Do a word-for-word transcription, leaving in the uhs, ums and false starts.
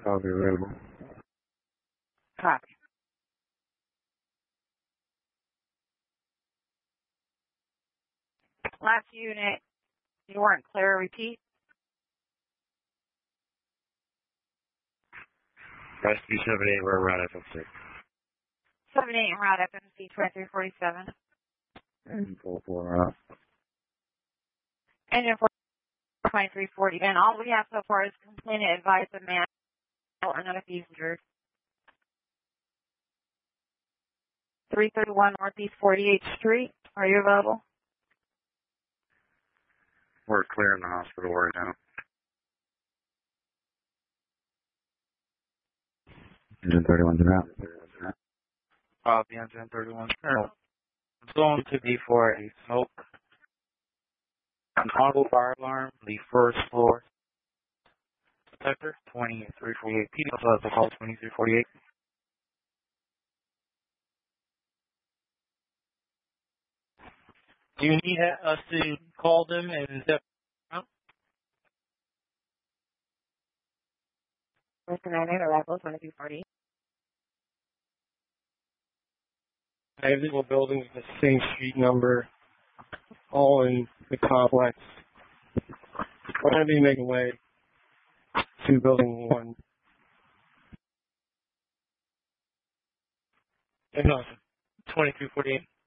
Copy available. Copy. Last unit, you weren't clear. Repeat. Rescue seven eight, we're around F M C. seven eight en route F M C twenty-three forty-seven. And four four out. Engine four twenty-three forty. And all we have so far is complainant advice of man or none of these injured. three thirty-one Northeast forty-eighth Street. Are you available? We're clearing the hospital right now. Engine thirty-one's out. Copy, Engine thirty-one. It's going to be for a smoke. An auto fire alarm, the first floor. Sector twenty-three forty-eight. P D also has the call twenty-three forty-eight. Do you need us to call them and step out? Commander, arrival twenty-three forty. I have legal buildings with the same street number, all in the complex. I'm going to be making way to building one. And no, twenty-three forty-eight.